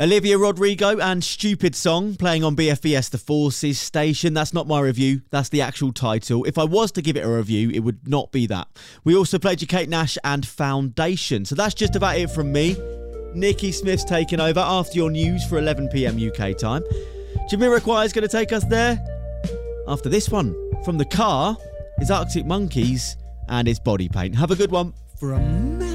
Olivia Rodrigo and Stupid Song playing on BFBS The Forces station. That's not my review, that's the actual title. If I was to give it a review, it would not be that. We also played you Kate Nash and Foundation. So that's just about it from me. Nikki Smith's taking over after your news for 11 p.m. UK time. Jamiroquai is going to take us there. After this one, from the car, is Arctic Monkeys and its Body Paint. Have a good one. For a